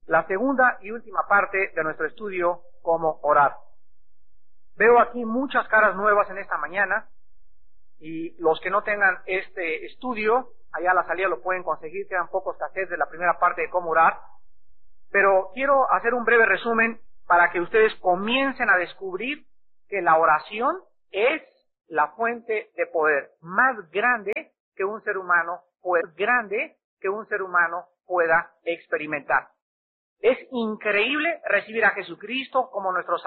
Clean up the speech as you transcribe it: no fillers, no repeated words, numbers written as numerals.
la segunda y última parte de nuestro estudio, cómo orar. Veo aquí muchas caras nuevas en esta mañana, y los que no tengan este estudio, allá a la salida lo pueden conseguir, quedan pocos cassettes de la primera parte de cómo orar, pero quiero hacer un breve resumen para que ustedes comiencen a descubrir que la oración es la fuente de poder más grande que un ser humano pueda experimentar. Es increíble recibir a Jesucristo como nuestro Salvador.